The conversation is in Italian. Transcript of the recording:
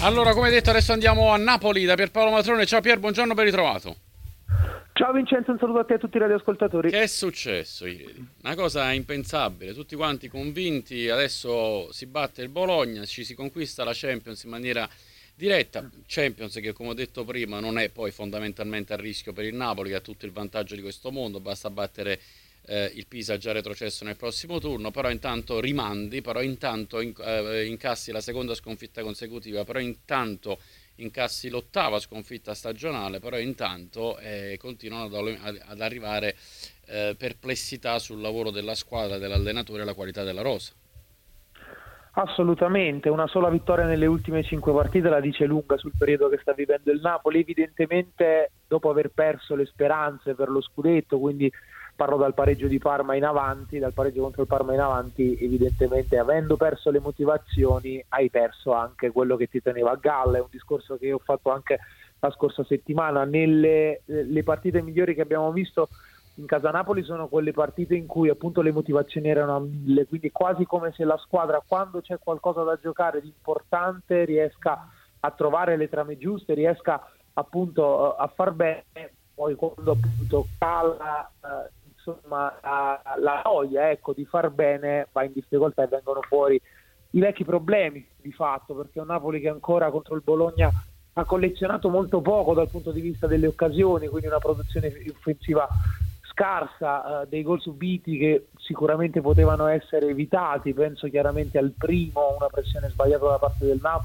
Allora, come detto, adesso andiamo a Napoli da Pierpaolo Matrone. Ciao Pier, buongiorno, ben ritrovato. Ciao Vincenzo, un saluto a te e a tutti i radioascoltatori. Che è successo ieri? Una cosa impensabile, tutti quanti convinti, adesso si batte il Bologna, ci si conquista la Champions in maniera diretta. Champions che, come ho detto prima, non è poi fondamentalmente a rischio per il Napoli, che ha tutto il vantaggio di questo mondo, basta battere il Pisa già retrocesso nel prossimo turno, però intanto rimandi, però intanto incassi la seconda sconfitta consecutiva, però intanto incassi l'ottava sconfitta stagionale, però intanto continuano ad arrivare perplessità sul lavoro della squadra, dell'allenatore e la qualità della rosa. Assolutamente, una sola vittoria nelle ultime 5 partite la dice lunga sul periodo che sta vivendo il Napoli. Evidentemente, dopo aver perso le speranze per lo scudetto, quindi parlo dal pareggio di Parma in avanti, dal pareggio contro il Parma in avanti, evidentemente avendo perso le motivazioni hai perso anche quello che ti teneva a galla. È un discorso che io ho fatto anche la scorsa settimana. Nelle le partite migliori che abbiamo visto in casa Napoli sono quelle partite in cui appunto le motivazioni erano a mille, quindi quasi come se la squadra, quando c'è qualcosa da giocare di importante, riesca a trovare le trame giuste, riesca appunto a far bene. Poi quando appunto cala insomma la noia, ecco, di far bene, va in difficoltà e vengono fuori i vecchi problemi di fatto, perché è un Napoli che ancora contro il Bologna ha collezionato molto poco dal punto di vista delle occasioni, quindi una produzione offensiva scarsa, dei gol subiti che sicuramente potevano essere evitati. Penso chiaramente al primo, una pressione sbagliata da parte del Napoli